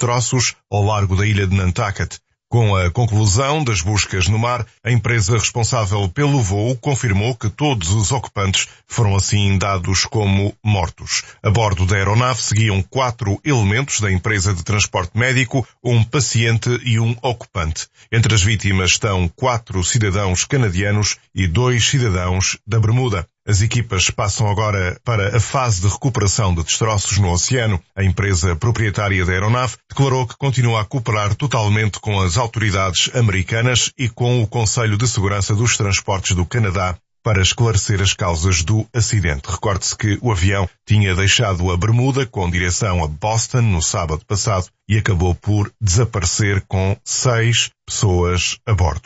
destroços ao largo da ilha de Nantucket. Com a conclusão das buscas no mar, a empresa responsável pelo voo confirmou que todos os ocupantes foram assim dados como mortos. A bordo da aeronave seguiam 4 elementos da empresa de transporte médico, um paciente e um ocupante. Entre as vítimas estão 4 cidadãos canadianos e 2 cidadãos da Bermuda. As equipas passam agora para a fase de recuperação de destroços no oceano. A empresa proprietária da aeronave declarou que continua a cooperar totalmente com as autoridades americanas e com o Conselho de Segurança dos Transportes do Canadá para esclarecer as causas do acidente. Recorde-se que o avião tinha deixado a Bermuda com direção a Boston no sábado passado e acabou por desaparecer com 6 pessoas a bordo.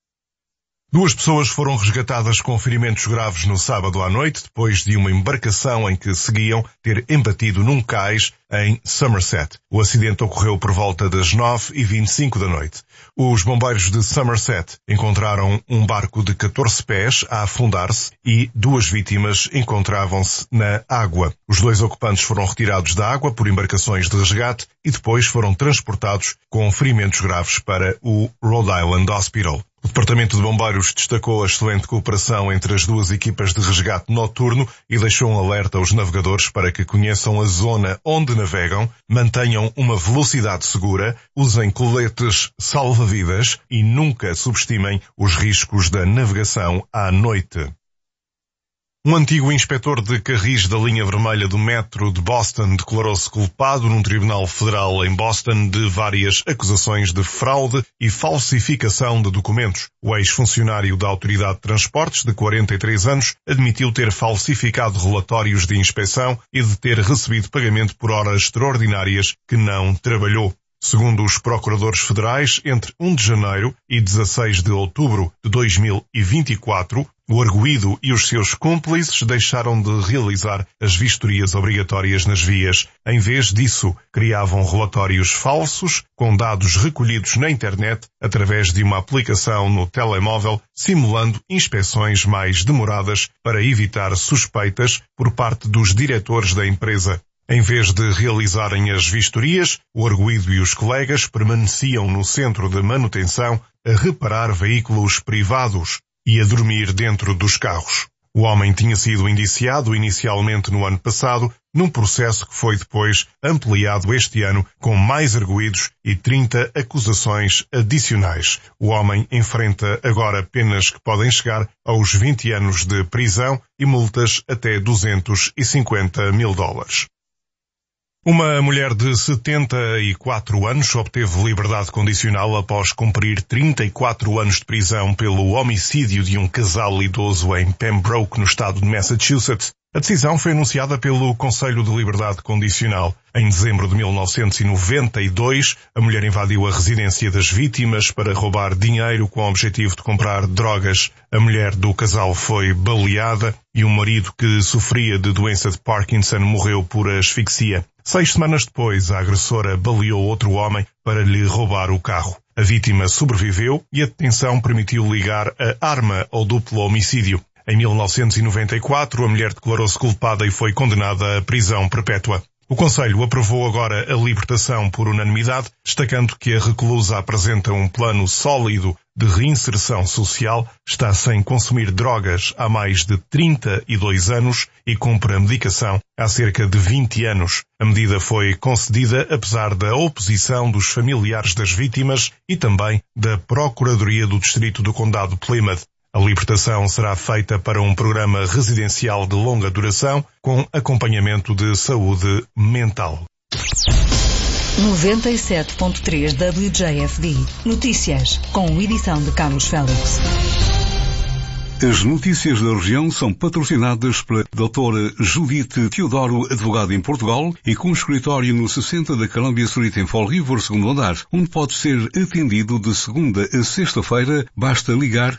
2 pessoas foram resgatadas com ferimentos graves no sábado à noite, depois de uma embarcação em que seguiam ter embatido num cais em Somerset. O acidente ocorreu por volta das 9h25 da noite. Os bombeiros de Somerset encontraram um barco de 14 pés a afundar-se e 2 vítimas encontravam-se na água. Os 2 ocupantes foram retirados da água por embarcações de resgate e depois foram transportados com ferimentos graves para o Rhode Island Hospital. O Departamento de Bombeiros destacou a excelente cooperação entre as 2 equipas de resgate noturno e deixou um alerta aos navegadores para que conheçam a zona onde navegam, mantenham uma velocidade segura, usem coletes salva-vidas e nunca subestimem os riscos da navegação à noite. Um antigo inspetor de carris da linha vermelha do metro de Boston declarou-se culpado num tribunal federal em Boston de várias acusações de fraude e falsificação de documentos. O ex-funcionário da Autoridade de Transportes, de 43 anos, admitiu ter falsificado relatórios de inspeção e de ter recebido pagamento por horas extraordinárias que não trabalhou. Segundo os procuradores federais, entre 1 de janeiro e 16 de outubro de 2024, o arguido e os seus cúmplices deixaram de realizar as vistorias obrigatórias nas vias. Em vez disso, criavam relatórios falsos com dados recolhidos na internet através de uma aplicação no telemóvel, simulando inspeções mais demoradas para evitar suspeitas por parte dos diretores da empresa. Em vez de realizarem as vistorias, o arguido e os colegas permaneciam no centro de manutenção a reparar veículos privados e a dormir dentro dos carros. O homem tinha sido indiciado inicialmente no ano passado, num processo que foi depois ampliado este ano com mais arguidos e 30 acusações adicionais. O homem enfrenta agora penas que podem chegar aos 20 anos de prisão e multas até $250 mil. Uma mulher de 74 anos obteve liberdade condicional após cumprir 34 anos de prisão pelo homicídio de um casal idoso em Pembroke, no estado de Massachusetts. A decisão foi anunciada pelo Conselho de Liberdade Condicional. Em dezembro de 1992, a mulher invadiu a residência das vítimas para roubar dinheiro com o objetivo de comprar drogas. A mulher do casal foi baleada e o marido, que sofria de doença de Parkinson, morreu por asfixia. 6 semanas depois, a agressora baleou outro homem para lhe roubar o carro. A vítima sobreviveu e a detenção permitiu ligar a arma ao duplo homicídio. Em 1994, a mulher declarou-se culpada e foi condenada à prisão perpétua. O Conselho aprovou agora a libertação por unanimidade, destacando que a reclusa apresenta um plano sólido de reinserção social, está sem consumir drogas há mais de 32 anos e cumpre a medicação há cerca de 20 anos. A medida foi concedida apesar da oposição dos familiares das vítimas e também da Procuradoria do Distrito do Condado de Plymouth. A libertação será feita para um programa residencial de longa duração com acompanhamento de saúde mental. 97.3 WJFD. Notícias, com edição de Carlos Félix. As notícias da região são patrocinadas pela doutora Judite Teodoro, advogada em Portugal e com escritório no 60 da Columbia Street em Fall River, segundo andar, onde pode ser atendido de segunda a sexta-feira. Basta ligar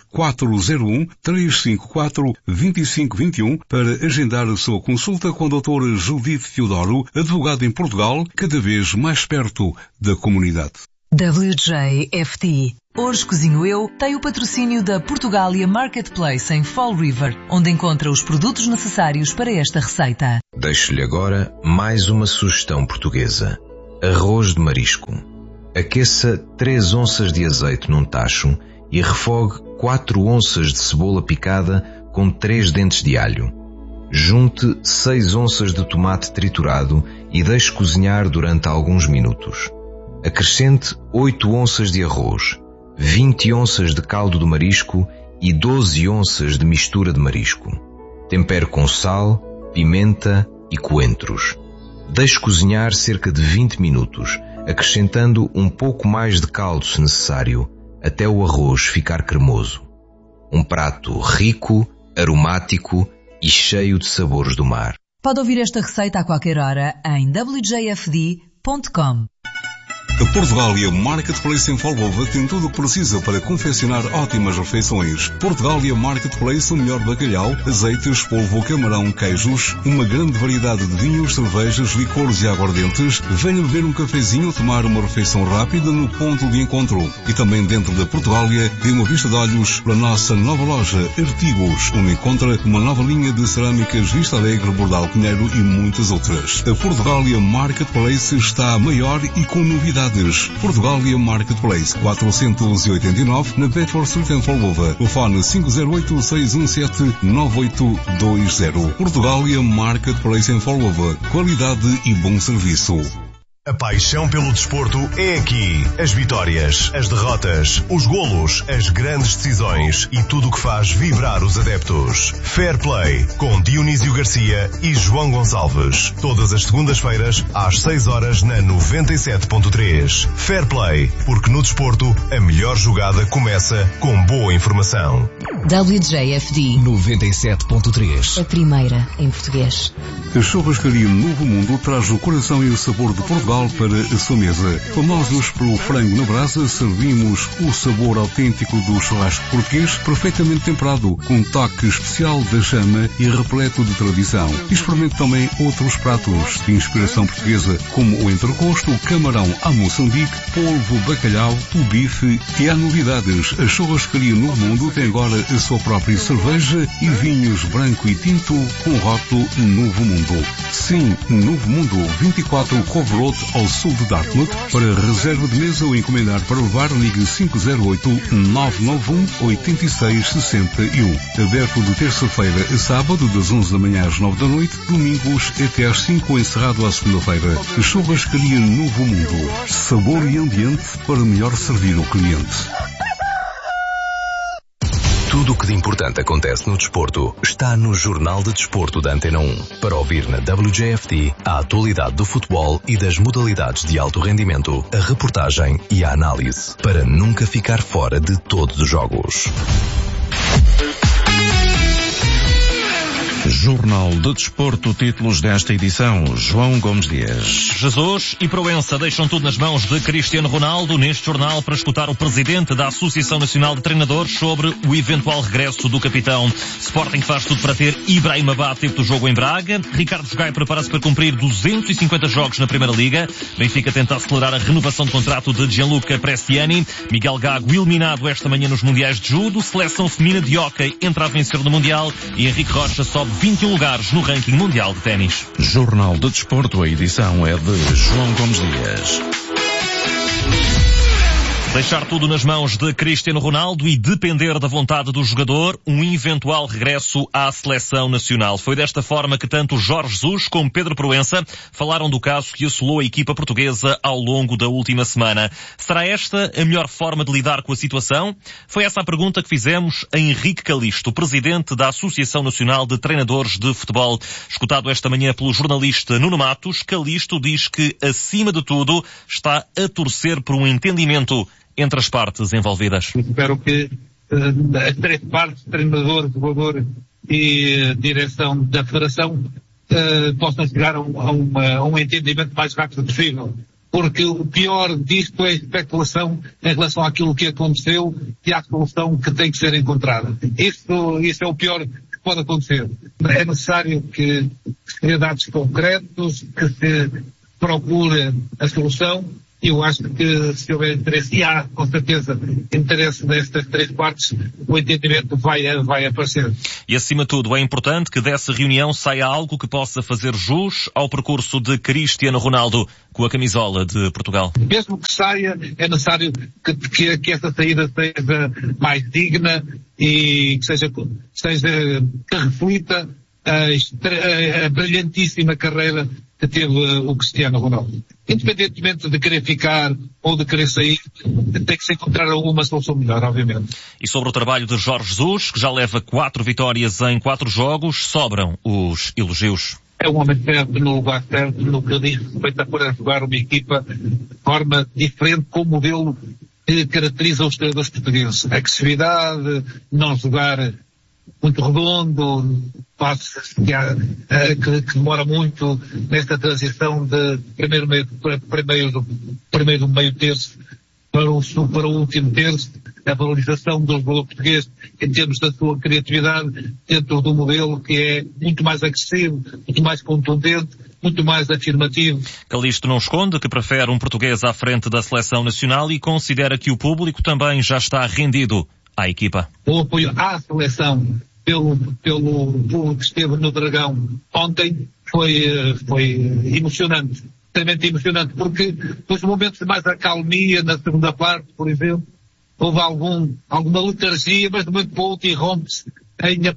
401-354-2521 para agendar a sua consulta com a doutora Judite Teodoro, advogada em Portugal, cada vez mais perto da comunidade. WJFT. Hoje Cozinho Eu tem o patrocínio da Portugália Marketplace em Fall River, onde encontra os produtos necessários para esta receita. Deixo-lhe agora mais uma sugestão portuguesa. Arroz de marisco. Aqueça 3 onças de azeite num tacho e refogue 4 onças de cebola picada com 3 dentes de alho. Junte 6 onças de tomate triturado e deixe cozinhar durante alguns minutos. Acrescente 8 onças de arroz, 20 onças de caldo de marisco e 12 onças de mistura de marisco. Tempere com sal, pimenta e coentros. Deixe cozinhar cerca de 20 minutos, acrescentando um pouco mais de caldo se necessário, até o arroz ficar cremoso. Um prato rico, aromático e cheio de sabores do mar. Pode ouvir esta receita a qualquer hora em wjfd.com. A Portugália Marketplace em Folgova tem tudo o que precisa para confeccionar ótimas refeições. Portugália Marketplace, o melhor bacalhau, azeites, polvo, camarão, queijos, uma grande variedade de vinhos, cervejas, licores e aguardentes. Venha beber um cafezinho ou tomar uma refeição rápida no ponto de encontro. E também dentro da Portugália tem uma vista de olhos para a nossa nova loja Artigos, onde encontra uma nova linha de cerâmicas Vista Alegre, Bordal Pinheiro e muitas outras. A Portugália Marketplace está maior e com novidades. Portugália Marketplace 489 na Bedford Street em Folgova. Telefone 508-617-9820. Portugália Marketplace em Folgova. Qualidade e bom serviço. A paixão pelo desporto é aqui. As vitórias, as derrotas, os golos, as grandes decisões e tudo o que faz vibrar os adeptos. Fair Play, com Dionísio Garcia e João Gonçalves. Todas as segundas-feiras, às 6 horas, na 97.3. Fair Play, porque no desporto, a melhor jogada começa com boa informação. WJFD 97.3. A primeira em português. A Churrascaria Novo Mundo traz o coração e o sabor de Portugal para a sua mesa. Famosos pelo frango na brasa, servimos o sabor autêntico do churrasco português, perfeitamente temperado, com um toque especial da chama e repleto de tradição. Experimente também outros pratos de inspiração portuguesa, como o entrecosto, o camarão à Moçambique, polvo, bacalhau, o bife e há novidades. A Churrascaria Novo Mundo tem agora a sua própria cerveja e vinhos branco e tinto com rótulo Novo Mundo. Sim, Novo Mundo, 24 Cove Road, ao sul de Dartmouth. Para reserva de mesa ou encomendar para levar, ligue 508-991-8661. Aberto de terça-feira a sábado, das 11 da manhã às 9 da noite, domingos até às 5, encerrado à segunda-feira. Churrascaria Novo Mundo. Sabor e ambiente para melhor servir o cliente. Tudo o que de importante acontece no desporto está no Jornal de Desporto da Antena 1. Para ouvir na WJFD a atualidade do futebol e das modalidades de alto rendimento, a reportagem e a análise, para nunca ficar fora de todos os jogos. Jornal de Desporto, títulos desta edição, João Gomes Dias. Jesus e Proença deixam tudo nas mãos de Cristiano Ronaldo neste jornal para escutar o presidente da Associação Nacional de Treinadores sobre o eventual regresso do capitão. Sporting faz tudo para ter Ibrahim Abad tempo do jogo em Braga. Ricardo Jogai prepara-se para cumprir 250 jogos na Primeira Liga. Benfica tenta acelerar a renovação de contrato de Gianluca Prestiani. Miguel Gago eliminado esta manhã nos Mundiais de Judo. Seleção feminina de hóquei entra a vencer no Mundial e Henrique Rocha sobe 21 lugares no ranking mundial de ténis. Jornal de Desporto, a edição é de João Gomes Dias. Deixar tudo nas mãos de Cristiano Ronaldo e depender da vontade do jogador, um eventual regresso à seleção nacional. Foi desta forma que tanto Jorge Jesus como Pedro Proença falaram do caso que assolou a equipa portuguesa ao longo da última semana. Será esta a melhor forma de lidar com a situação? Foi essa a pergunta que fizemos a Henrique Calisto, presidente da Associação Nacional de Treinadores de Futebol. Escutado esta manhã pelo jornalista Nuno Matos, Calisto diz que, acima de tudo, está a torcer por um entendimento entre as partes envolvidas. Espero que as três partes, treinador, jogador e direção da federação, possam chegar a um entendimento mais rápido possível. Porque o pior disto é a especulação em relação àquilo que aconteceu e à solução que tem que ser encontrada. Isso é o pior que pode acontecer. É necessário que se dê dados concretos, que se procure a solução Eu acho que se houver interesse, e há com certeza interesse destas três partes, o entendimento vai aparecer. E acima de tudo é importante que dessa reunião saia algo que possa fazer jus ao percurso de Cristiano Ronaldo com a camisola de Portugal. Mesmo que saia, é necessário que essa saída seja mais digna e que reflita a brilhantíssima carreira que teve o Cristiano Ronaldo. Independentemente de querer ficar ou de querer sair, tem que se encontrar alguma solução melhor, obviamente. E sobre o trabalho de Jorge Jesus, que já leva 4 vitórias em 4 jogos, sobram os elogios. É um homem certo no lugar certo, no que diz respeito a poder jogar uma equipa de forma diferente, com o modelo que caracteriza os treinadores portugueses. A agressividade, não jogar muito redondo, passos que demora muito nesta transição de primeiro meio terço para o último terço, a valorização do jogador português em termos da sua criatividade dentro do modelo que é muito mais agressivo, muito mais contundente, muito mais afirmativo. Calixto não esconde que prefere um português à frente da seleção nacional e considera que o público também já está rendido à equipa. O apoio à seleção pelo público que esteve no Dragão ontem foi emocionante. Extremamente emocionante, porque nos momentos de mais acalmia, na segunda parte, por exemplo, houve alguma letargia, mas de momento para o outro irrompe-se em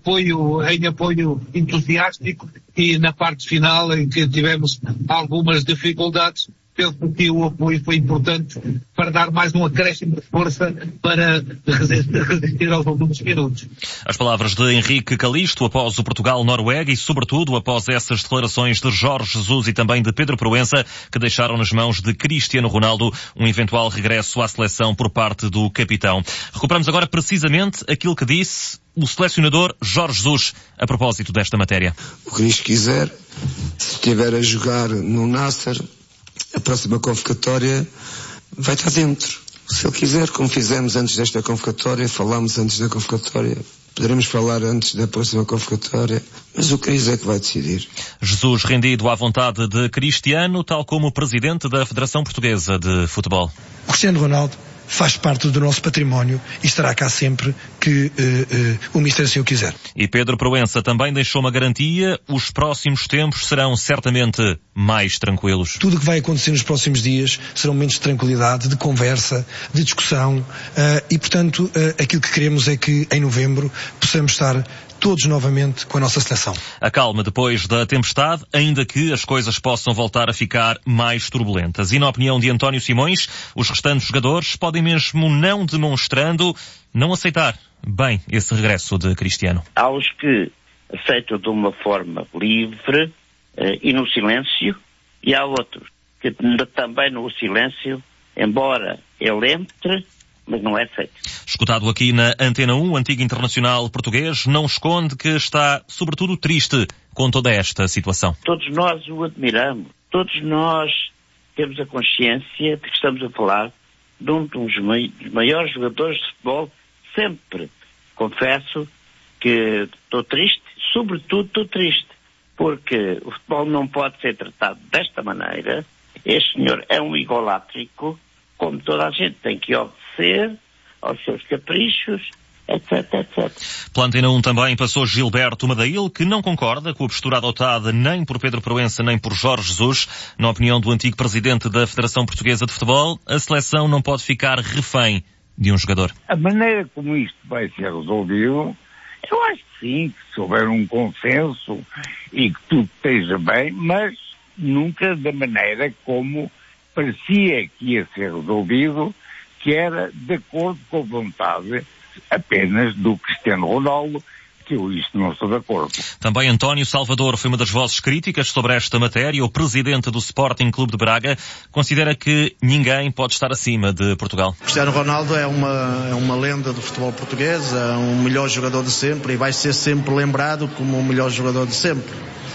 apoio entusiástico, e na parte final, em que tivemos algumas dificuldades, penso que o apoio foi importante para dar mais um acréscimo de força para resistir aos últimos minutos. As palavras de Henrique Calixto após o Portugal-Noruega e, sobretudo, após essas declarações de Jorge Jesus e também de Pedro Proença, que deixaram nas mãos de Cristiano Ronaldo um eventual regresso à seleção por parte do capitão. Recuperamos agora precisamente aquilo que disse o selecionador Jorge Jesus a propósito desta matéria. O que Cristo quiser, se estiver a jogar no Nasser, a próxima convocatória vai estar dentro. Se ele quiser, como fizemos antes desta convocatória, falámos antes da convocatória, poderemos falar antes da próxima convocatória, mas o Cris é que vai decidir. Jesus rendido à vontade de Cristiano, tal como o presidente da Federação Portuguesa de Futebol. O Cristiano Ronaldo faz parte do nosso património e estará cá sempre que o Ministério assim o quiser. E Pedro Proença também deixou uma garantia: os próximos tempos serão certamente mais tranquilos. Tudo o que vai acontecer nos próximos dias serão momentos de tranquilidade, de conversa, de discussão e, portanto, aquilo que queremos é que em novembro possamos estar todos novamente com a nossa seleção. A calma depois da tempestade, ainda que as coisas possam voltar a ficar mais turbulentas. E na opinião de António Simões, os restantes jogadores podem mesmo não demonstrando, não aceitar bem esse regresso de Cristiano. Há os que aceitam de uma forma livre e no silêncio, e há outros que também no silêncio, embora ele entre, mas não é feito. Escutado aqui na Antena 1, o antigo internacional português não esconde que está, sobretudo, triste com toda esta situação. Todos nós o admiramos. Todos nós temos a consciência de que estamos a falar de um dos maiores jogadores de futebol sempre. Confesso que estou triste, sobretudo estou triste, porque o futebol não pode ser tratado desta maneira. Este senhor é um egolátrico, como toda a gente tem que obedecer aos seus caprichos, etc, etc. Pela Antena 1 também passou Gilberto Madail, que não concorda com a postura adotada nem por Pedro Proença nem por Jorge Jesus. Na opinião do antigo presidente da Federação Portuguesa de Futebol, a seleção não pode ficar refém de um jogador. A maneira como isto vai ser resolvido, eu acho que sim, que se houver um consenso e que tudo esteja bem, mas nunca da maneira como parecia que ia ser resolvido, que era de acordo com a vontade apenas do Cristiano Ronaldo, que eu isto não estou de acordo. Também António Salvador foi uma das vozes críticas sobre esta matéria. O presidente do Sporting Clube de Braga considera que ninguém pode estar acima de Portugal. Cristiano Ronaldo é uma lenda do futebol português, é o melhor jogador de sempre e vai ser sempre lembrado como o melhor jogador de sempre.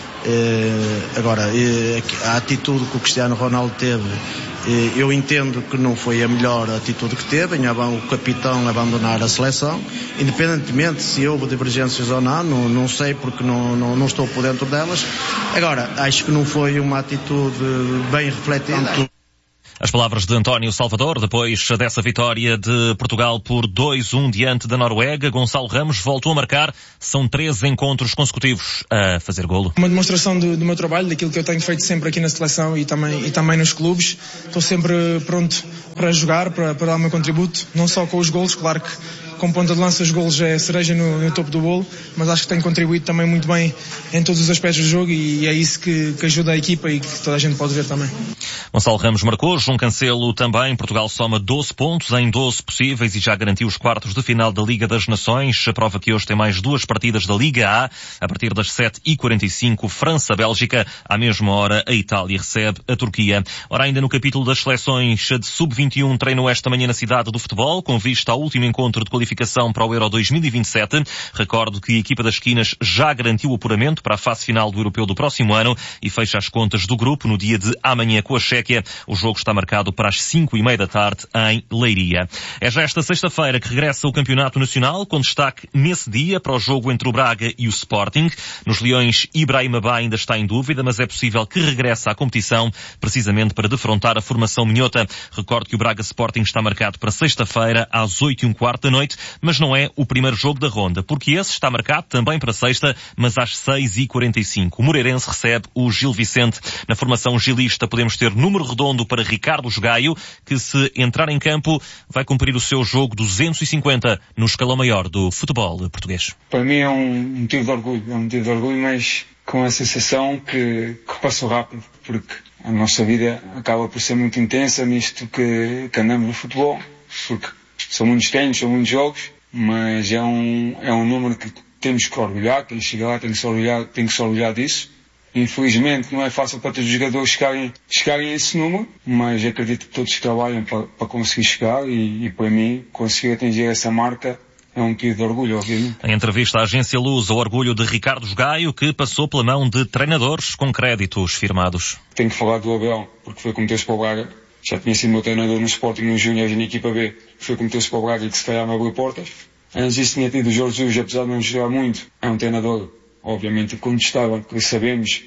Agora, a atitude que o Cristiano Ronaldo teve, eu entendo que não foi a melhor atitude que teve, em o capitão abandonar a seleção, independentemente se houve divergências ou não sei porque não estou por dentro delas. Agora, acho que não foi uma atitude bem refletida. As palavras de António Salvador, depois dessa vitória de Portugal por 2-1 diante da Noruega. Gonçalo Ramos voltou a marcar. São 13 encontros consecutivos a fazer golo. Uma demonstração do meu trabalho, daquilo que eu tenho feito sempre aqui na seleção e também nos clubes. Estou sempre pronto para jogar, para dar o meu contributo, não só com os golos, claro que com ponta de lança os golos é cereja no topo do bolo, mas acho que tem contribuído também muito bem em todos os aspectos do jogo e é isso que ajuda a equipa e que toda a gente pode ver também. Gonçalo Ramos marcou, João Cancelo também. Portugal soma 12 pontos em 12 possíveis e já garantiu os quartos de final da Liga das Nações. A prova que hoje tem mais 2 partidas da Liga A. A partir das 7h45, França-Bélgica. À mesma hora, a Itália recebe a Turquia. Ora, ainda no capítulo das seleções de Sub-21, treinou esta manhã na cidade do futebol, com vista ao último encontro de qualificação para o Euro 2027. Recordo que a equipa das Esquinas já garantiu o apuramento para a fase final do Europeu do próximo ano e fecha as contas do grupo no dia de amanhã com a Chequia. O jogo está marcado para as 5h30 da tarde em Leiria. É já esta sexta-feira que regressa o Campeonato Nacional, com destaque nesse dia para o jogo entre o Braga e o Sporting. Nos Leões, Ibrahima Ba ainda está em dúvida, mas é possível que regresse à competição, precisamente para defrontar a formação minhota. Recordo que o Braga Sporting está marcado para sexta-feira às 8h15 da noite, mas não é o primeiro jogo da ronda, porque esse está marcado também para sexta, mas às 6h45. O Moreirense recebe o Gil Vicente. Na formação gilista podemos ter número redondo para Ricardo Gaio, que se entrar em campo vai cumprir o seu jogo 250 no escalão maior do futebol português. Para mim é um motivo de orgulho, mas com a sensação que passou rápido, porque a nossa vida acaba por ser muito intensa nisto que andamos no futebol, porque são muitos treinos, são muitos jogos, mas é um número que temos que orgulhar, quem chega lá tem que se orgulhar disso. Infelizmente não é fácil para todos os jogadores chegarem a esse número, mas acredito que todos trabalham para conseguir chegar e para mim conseguir atingir essa marca é um motivo de orgulho, obviamente. Em entrevista à agência Luz, o orgulho de Ricardo Gaio, que passou pela mão de treinadores com créditos firmados. Tenho que falar do Abel, porque foi como teve-se para o Braga. Já tinha sido meu treinador no Sporting, no Júnior e na equipa B. Foi como teve-se para o Braga e que se calhar me abriu portas. Antes disso tinha tido o Jorge Jesus, apesar de não jogar muito. É um treinador, obviamente, incontestável, porque sabemos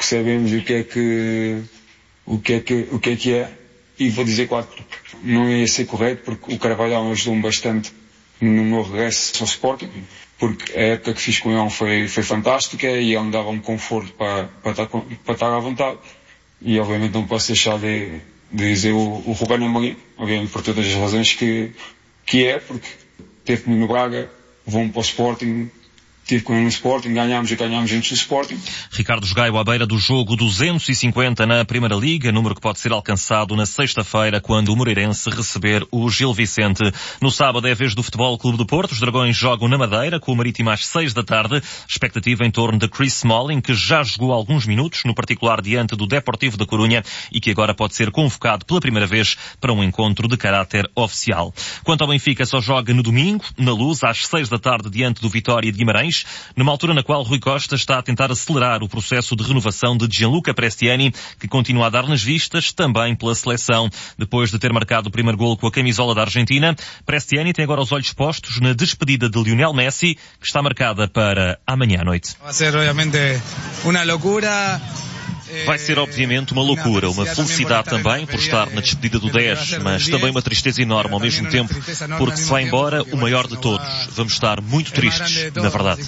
o que é. E vou dizer, claro, não ia ser correto, porque o Carvalhal ajudou-me bastante no meu regresso ao Sporting, porque a época que fiz com ele foi fantástica e ele me dava-me conforto para estar à vontade. E obviamente não posso deixar de dizer o Ruben Amorim, obviamente por todas as razões que é, porque teve comigo no Braga, vou-me para o Sporting, tive com ele no Sporting, ganhámos juntos no Sporting. Ricardo Gaio à beira do jogo 250 na Primeira Liga, número que pode ser alcançado na sexta-feira, quando o Moreirense receber o Gil Vicente. No sábado é a vez do Futebol Clube do Porto. Os Dragões jogam na Madeira, com o Marítimo às 6 da tarde. Expectativa em torno de Chris Smalling, que já jogou alguns minutos, no particular diante do Deportivo da Corunha, e que agora pode ser convocado pela primeira vez para um encontro de caráter oficial. Quanto ao Benfica, só joga no domingo, na Luz, às 6 da tarde, diante do Vitória de Guimarães, numa altura na qual Rui Costa está a tentar acelerar o processo de renovação de Gianluca Prestiani, que continua a dar nas vistas também pela seleção. Depois de ter marcado o primeiro golo com a camisola da Argentina, Prestiani tem agora os olhos postos na despedida de Lionel Messi, que está marcada para amanhã à noite. Vai ser, obviamente, uma loucura. Vai ser, obviamente, uma loucura, uma felicidade também por estar na despedida do 10, mas também uma tristeza enorme ao mesmo tempo, porque se vai embora o maior de todos. Vamos estar muito tristes, na verdade.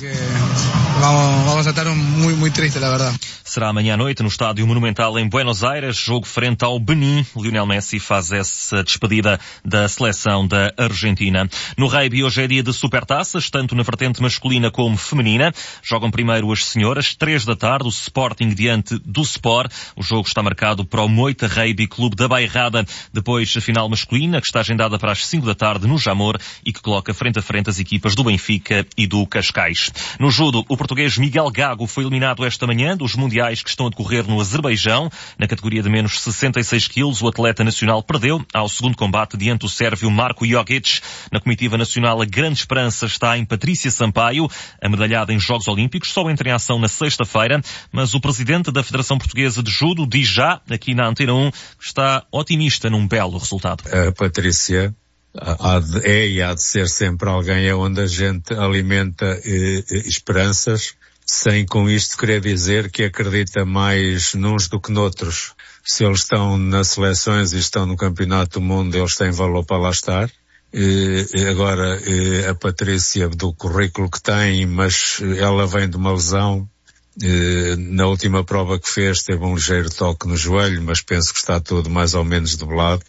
Vamos a estar muito tristes, na verdade. Será amanhã à noite no Estádio Monumental em Buenos Aires, jogo frente ao Benin. Lionel Messi faz essa despedida da seleção da Argentina. No rugby hoje é dia de supertaças, tanto na vertente masculina como feminina. Jogam primeiro as senhoras, 3 da tarde, o Sporting diante do Sport. O jogo está marcado para o Moita Rugby Clube da Bairrada. Depois a final masculina, que está agendada para as 5 da tarde no Jamor e que coloca frente a frente as equipas do Benfica e do Cascais. No judo, o português Miguel Gago foi eliminado esta manhã dos mundiais que estão a decorrer no Azerbaijão. Na categoria de menos 66 quilos, o atleta nacional perdeu ao segundo combate diante do sérvio Marko Jogic. Na comitiva nacional, a grande esperança está em Patrícia Sampaio, a medalhada em Jogos Olímpicos, só entra em ação na sexta-feira, mas o presidente da Federação Portuguesa de Judo diz já, aqui na Antena 1, que está otimista num belo resultado. A Patrícia há de ser sempre alguém onde a gente alimenta esperanças, sem com isto querer dizer que acredita mais nuns do que noutros. Se eles estão nas seleções e estão no Campeonato do Mundo, eles têm valor para lá estar. Agora, a Patrícia, do currículo que tem, mas ela vem de uma lesão. Na última prova que fez teve um ligeiro toque no joelho, mas penso que está tudo mais ou menos debelado.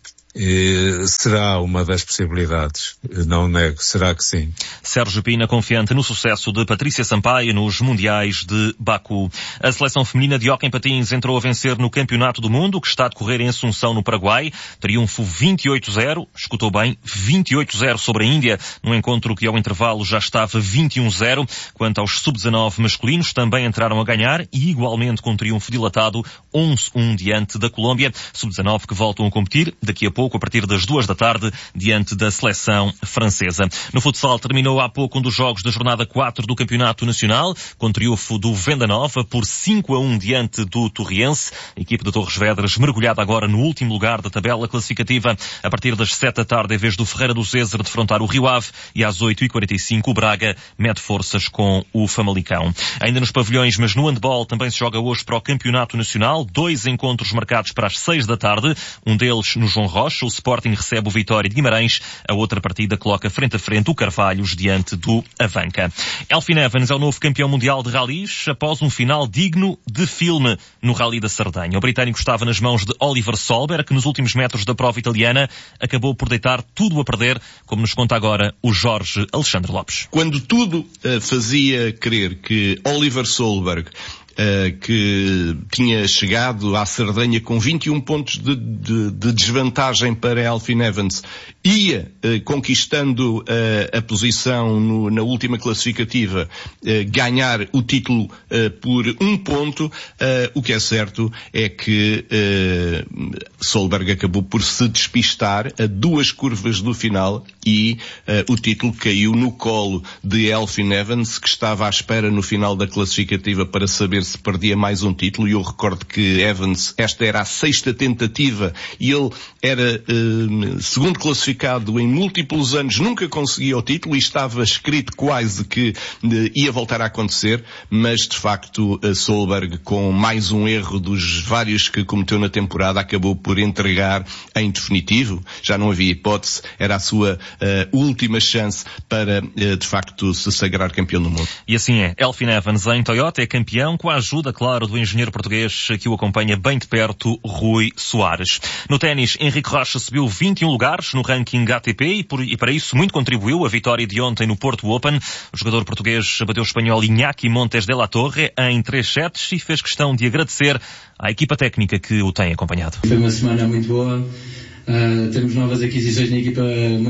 Será uma das possibilidades, não nego, será que sim. Sérgio Pina confiante no sucesso de Patrícia Sampaio nos Mundiais de Baku. A seleção feminina de hóquei em patins entrou a vencer no Campeonato do Mundo, que está a decorrer em Assunção, no Paraguai. Triunfo 28-0, escutou bem, 28-0 sobre a Índia, num encontro que ao intervalo já estava 21-0. Quanto aos sub-19 masculinos, também entraram a ganhar e igualmente com triunfo dilatado 11-1 diante da Colômbia. Sub-19 que voltam a competir daqui a pouco, a partir das 2 da tarde, diante da seleção francesa. No futsal terminou há pouco um dos jogos da jornada 4 do Campeonato Nacional, com triunfo do Venda Nova por 5-1 diante do Torriense. A equipe de Torres Vedras mergulhada agora no último lugar da tabela classificativa. A partir das 7 da tarde, em vez do Ferreira do César defrontar o Rio Ave, e às 8h45 o Braga mede forças com o Famalicão. Ainda nos pavilhões, mas no handball, também se joga hoje para o Campeonato Nacional. 2 encontros marcados para as 6 da tarde, um deles no João Rocha. O Sporting recebe o Vitória de Guimarães. A outra partida coloca frente a frente o Carvalhos diante do Avanca. Elfyn Evans é o novo campeão mundial de ralis após um final digno de filme no Rally da Sardenha. O britânico estava nas mãos de Oliver Solberg, que nos últimos metros da prova italiana acabou por deitar tudo a perder, como nos conta agora o Jorge Alexandre Lopes. Quando tudo fazia crer que Oliver Solberg, que tinha chegado à Sardenha com 21 pontos de desvantagem para Elfyn Evans, ia conquistando a posição na última classificativa, ganhar o título por 1 ponto. O que é certo é que Solberg acabou por se despistar a 2 curvas do final e o título caiu no colo de Elfyn Evans, que estava à espera no final da classificativa para saber se perdia mais um título. E eu recordo que Evans, esta era a 6ª tentativa e ele era segundo classificado em múltiplos anos, nunca conseguia o título e estava escrito quase que ia voltar a acontecer, mas de facto Solberg, com mais um erro dos vários que cometeu na temporada, acabou por entregar em definitivo. Já não havia hipótese, era a sua última chance para de facto se sagrar campeão do mundo. E assim é, Elfyn Evans em Toyota é campeão com a ajuda, claro, do engenheiro português que o acompanha bem de perto, Rui Soares. No ténis, Henrique Rocha subiu 21 lugares no ranking ATP e para isso muito contribuiu a vitória de ontem no Porto Open. O jogador português bateu o espanhol Iñaki Montes de la Torre em 3 sets e fez questão de agradecer à equipa técnica que o tem acompanhado. Foi uma semana muito boa. Temos novas aquisições na equipa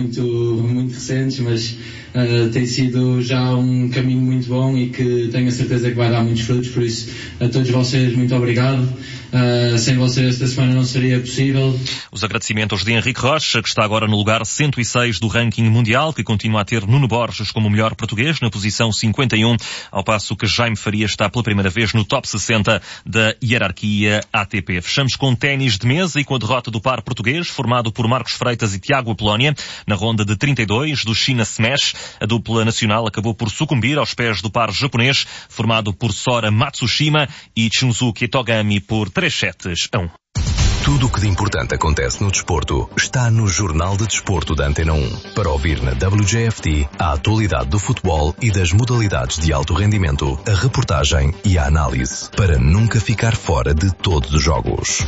muito recentes, mas tem sido já um caminho muito bom e que tenho a certeza que vai dar muitos frutos. Por isso, a todos vocês, muito obrigado. Sem vocês esta semana não seria possível. Os agradecimentos de Henrique Rocha, que está agora no lugar 106 do ranking mundial, que continua a ter Nuno Borges como o melhor português na posição 51, ao passo que Jaime Faria está pela primeira vez no top 60 da hierarquia ATP. Fechamos com ténis de mesa e com a derrota do par português, formado por Marcos Freitas e Tiago Apolónia, na ronda de 32 do China Smash. A dupla nacional acabou por sucumbir aos pés do par japonês, formado por Sora Matsushima e Shunsuke Togami por 3-1. Tudo o que de importante acontece no desporto está no Jornal de Desporto da Antena 1. Para ouvir na WJFT a atualidade do futebol e das modalidades de alto rendimento, a reportagem e a análise, para nunca ficar fora de todos os jogos.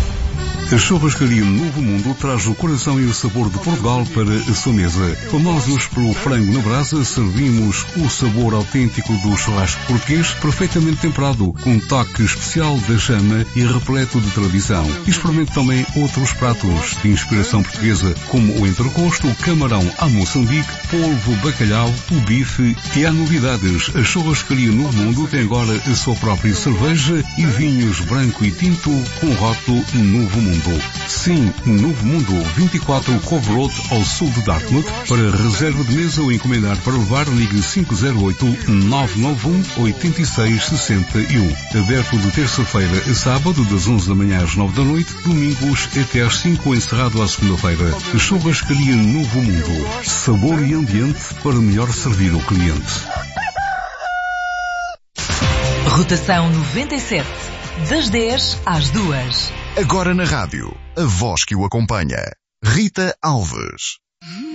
A Churrascaria Novo Mundo traz o coração e o sabor de Portugal para a sua mesa. Famosos pelo frango na brasa, servimos o sabor autêntico do churrasco português, perfeitamente temperado, com um toque especial da chama e repleto de tradição. Experimente também outros pratos de inspiração portuguesa, como o entrecosto, o camarão à Moçambique, polvo, bacalhau, o bife e há novidades. A Churrascaria Novo Mundo tem agora a sua própria cerveja e vinhos branco e tinto com rótulo Novo Mundo. Sim, Novo Mundo, 24 Cove Road, ao sul de Dartmouth. Para reserva de mesa ou encomendar para levar, ligue 508-991-8661. Aberto de terça-feira a sábado, das 11 da manhã às 9 da noite, domingos até às 5, encerrado à segunda-feira. Churrascaria Novo Mundo. Sabor e ambiente para melhor servir o cliente. Rotação 97. Das 10 às 2. Agora na rádio, a voz que o acompanha. Rita Alves.